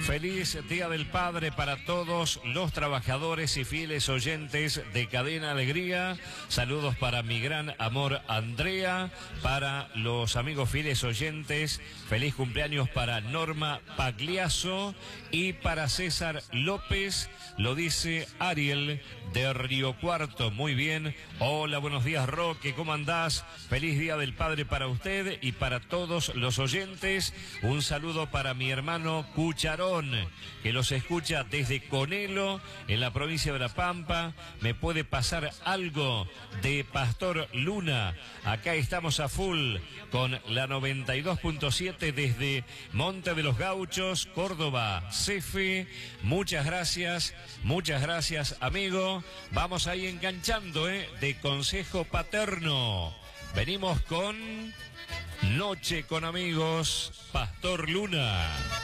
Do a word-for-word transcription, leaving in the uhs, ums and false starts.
Feliz Día del Padre para todos los trabajadores y fieles oyentes de Cadena Alegría. Saludos para mi gran amor Andrea, para los amigos fieles oyentes. Feliz cumpleaños para Norma Pagliasso y para César López. Lo dice Ariel de Río Cuarto. Muy bien. Hola, buenos días, Roque. ¿Cómo andás? Feliz Día del Padre para usted y para todos los oyentes. Un saludo para mi hermano Cucharón, que los escucha desde Conelo, en la provincia de La Pampa. ¿Me puede pasar algo de Pastor Luna? Acá estamos a full con la noventa y dos punto siete desde Monte de los Gauchos, Córdoba, Cefe. Muchas gracias, muchas gracias, amigo. Vamos ahí enganchando, ¿eh? De Consejo Paterno. Venimos con Noche con Amigos, Pastor Luna.